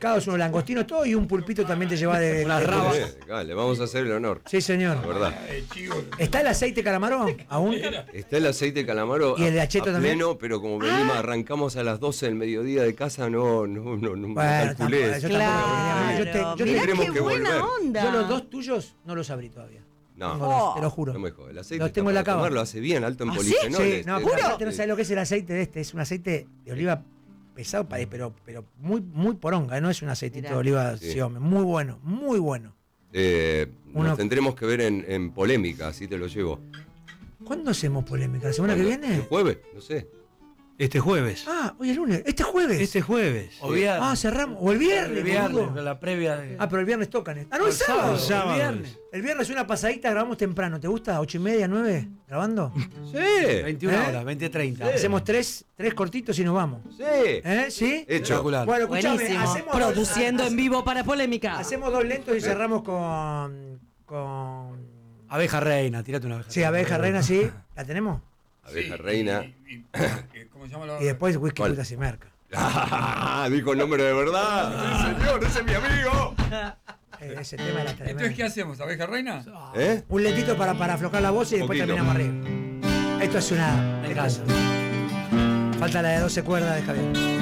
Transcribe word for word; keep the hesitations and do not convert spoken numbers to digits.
pescados, unos langostinos, todo, y un pulpito también te lleva de... Unas rabas. Sí, claro, le vamos a hacer el honor. Sí, señor. La verdad. ¿Está el aceite calamaro aún? Está el aceite de calamaro ¿Y el de a- acheto a también? pleno, pero como venimos, arrancamos a las doce del mediodía de casa, no, no, no, no me Bueno, calculé. tampoco, yo Claro, tampoco. Yo, te, yo, te- mirá Tendremos qué que buena volver. onda. yo los dos tuyos no los abrí todavía. No, Tengo dos, te lo juro. no me jodas. El aceite Los está tengo en la para cava. tomarlo, hace bien, alto en ¿Ah, sí? polifenoles. Sí, no, Eh, pero sí. aparte no sabes lo que es el aceite de este. Es un aceite de oliva pesado, pa- pero, pero muy, muy poronga. No es un aceitito Mirá. de oliva Sí. Xiaomi. Muy bueno, muy bueno. Eh, Uno- Nos tendremos que ver en, en polémica, así te lo llevo. ¿Cuándo hacemos polémica? ¿La semana que ¿Cuándo? viene? ¿El jueves? No sé. Este jueves. Ah, hoy es lunes. Este jueves. Este jueves. O viernes. Ah, cerramos. O el viernes. El viernes, boludo. la previa de... Ah, pero el viernes tocan. Ah, no, el El sábado. sábado, El sábado. el viernes. El viernes una pasadita, grabamos temprano. ¿Te gusta? ¿Ocho y media, nueve? ¿Grabando? Sí, veintiuna ¿Eh? horas, veinte treinta. Hacemos tres, tres cortitos y nos vamos. sí. ¿Eh? ¿Sí? Hecho. Espectacular. Bueno, escuchame, Buenísimo. hacemos Produciendo dos, en vivo para Polémica. Hacemos dos lentos y cerramos con. con. Abeja reina, tirate una abeja. Sí, abeja reina, sí. ¿La tenemos? Abeja reina. Y, y- y- ¿Cómo se llama la Y después whisky, ¿Cuál? frutas y merca. Ah, dijo el nombre de verdad. Sí, señor, ese es mi amigo. Eh, ese tema era Entonces, tremendo. ¿qué hacemos? ¿Abeja reina? ¿Eh? Un lentito para, para aflojar la voz y después Poquito. terminamos arriba. Esto es una. Me encanta. Falta la de doce cuerdas de Javier.